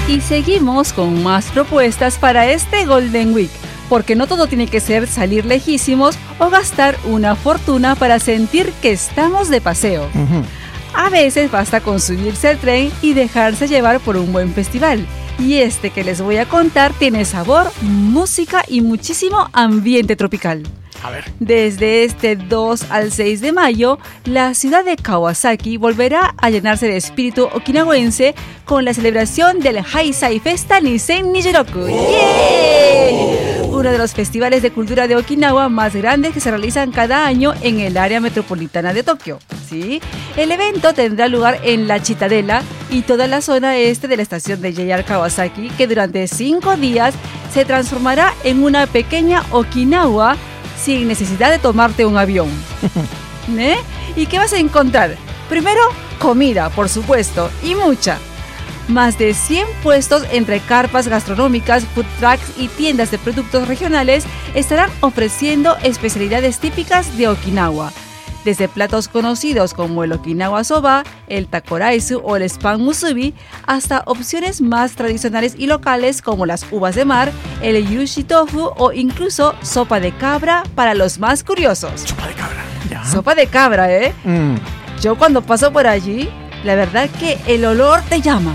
Y seguimos con más propuestas para este Golden Week, porque no todo tiene que ser salir lejísimos o gastar una fortuna para sentir que estamos de paseo. A veces basta con subirse al tren y dejarse llevar por un buen festival. Y este que les voy a contar tiene sabor, música y muchísimo ambiente tropical. A ver. Desde este 2 al 6 de mayo, la ciudad de Kawasaki volverá a llenarse de espíritu okinawense con la celebración del Heisei Festa Nisen Nijiroku. ¡Yeah! Uno de los festivales de cultura de Okinawa más grandes que se realizan cada año en el área metropolitana de Tokio. ¿Sí? El evento tendrá lugar en la Chitadela y toda la zona este de la estación de JR Kawasaki, que durante 5 días se transformará en una pequeña Okinawa sin necesidad de tomarte un avión. ¿Eh? ¿Y qué vas a encontrar? Primero, comida, por supuesto, y mucha. Más de 100 puestos entre carpas gastronómicas, food trucks y tiendas de productos regionales estarán ofreciendo especialidades típicas de Okinawa. Desde platos conocidos como el Okinawa Soba, el Takoraisu o el Spam Musubi, hasta opciones más tradicionales y locales como las uvas de mar, el Yushi Tofu o incluso sopa de cabra para los más curiosos. Sopa de cabra. ¿Ya? Sopa de cabra, ¿eh? Yo cuando paso por allí, la verdad que el olor te llama.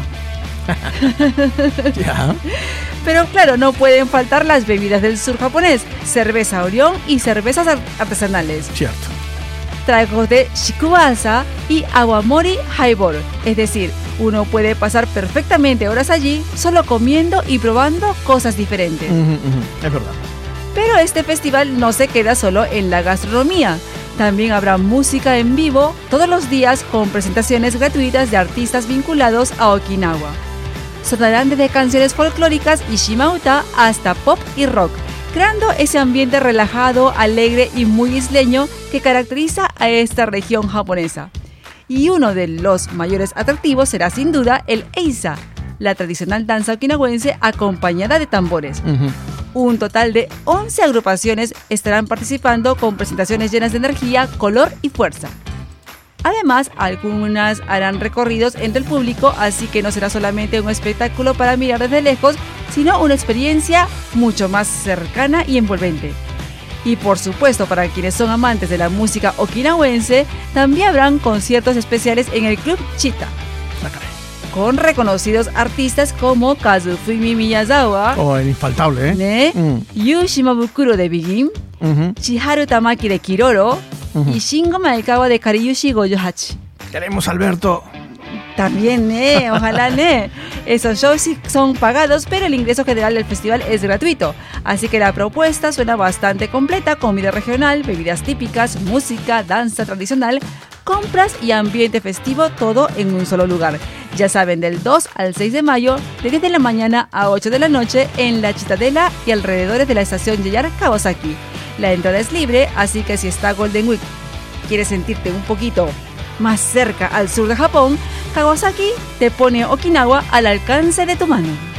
¿Ya? Pero claro, no pueden faltar las bebidas del sur japonés, cerveza Orión y cervezas artesanales. Cierto. Tragos de shikuwasa y awamori highball. Es decir, uno puede pasar perfectamente horas allí solo comiendo y probando cosas diferentes. Es verdad. Pero este festival no se queda solo en la gastronomía. También habrá música en vivo todos los días con presentaciones gratuitas de artistas vinculados a Okinawa. Sonarán desde canciones folclóricas y shimauta hasta pop y rock, creando ese ambiente relajado, alegre y muy isleño que caracteriza a esta región japonesa. Y uno de los mayores atractivos será sin duda el Eisa, la tradicional danza okinawense acompañada de tambores. Un total de 11 agrupaciones estarán participando con presentaciones llenas de energía, color y fuerza. Además, algunas harán recorridos entre el público, así que no será solamente un espectáculo para mirar desde lejos, sino una experiencia mucho más cercana y envolvente. Y por supuesto, para quienes son amantes de la música okinawense, también habrán conciertos especiales en el Club Chita, con reconocidos artistas como Kazufumi Miyazawa, el infaltable, Yu Shimabukuro de Begin, Chiharu Tamaki de Kiroro, y Shingo Maekawa de Kariyushi Goyohachi. Queremos Alberto. También, ojalá, Esos shows sí son pagados, pero el ingreso general del festival es gratuito. Así que la propuesta suena bastante completa: comida regional, bebidas típicas, música, danza tradicional, compras y ambiente festivo, todo en un solo lugar. Ya saben, del 2 al 6 de mayo, de 10 de la mañana a 8 de la noche, en la Chitadela y alrededores de la estación JR Kawasaki. La entrada es libre, así que si está Golden Week, quieres sentirte un poquito más cerca al sur de Japón, Kawasaki te pone Okinawa al alcance de tu mano.